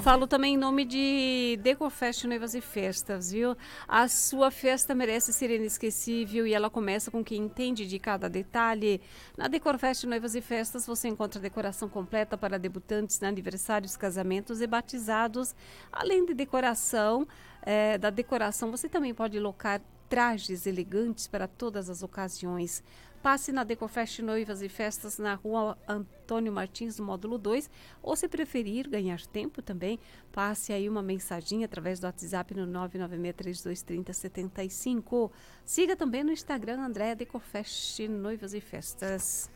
Falo também em nome de Decorfest Noivas e Festas, viu? A sua festa merece ser inesquecível e ela começa com quem entende de cada detalhe. Na Decorfest Noivas e Festas você encontra decoração completa para debutantes, aniversários, casamentos e batizados. Além de da decoração, você também pode locar trajes elegantes para todas as ocasiões. Passe na Decorfest Noivas e Festas na rua Antônio Martins, no módulo 2, ou se preferir ganhar tempo também, passe aí uma mensaginha através do WhatsApp no 996323075. Siga também no Instagram Andréa Decorfest Noivas e Festas.